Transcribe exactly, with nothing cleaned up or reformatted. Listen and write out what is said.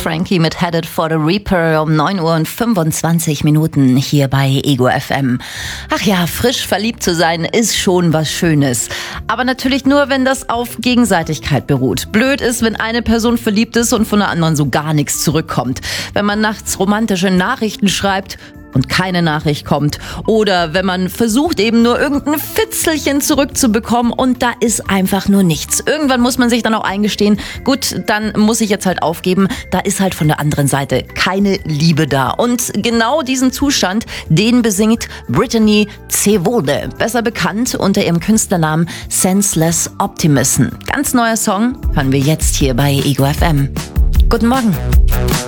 Frankie mit Headed for the Reaper um neun Uhr und fünfundzwanzig Minuten hier bei Ego F M. Ach ja, frisch verliebt zu sein ist schon was Schönes. Aber natürlich nur, wenn das auf Gegenseitigkeit beruht. Blöd ist, wenn eine Person verliebt ist und von der anderen so gar nichts zurückkommt. Wenn man nachts romantische Nachrichten schreibt und keine Nachricht kommt. Oder wenn man versucht, eben nur irgendein Fitzelchen zurückzubekommen und da ist einfach nur nichts. Irgendwann muss man sich dann auch eingestehen, gut, dann muss ich jetzt halt aufgeben. Da ist halt von der anderen Seite keine Liebe da. Und genau diesen Zustand, den besingt Brittany Cevode, besser bekannt unter ihrem Künstlernamen Senseless Optimism. Ganz neuer Song hören wir jetzt hier bei Ego F M. Guten Morgen.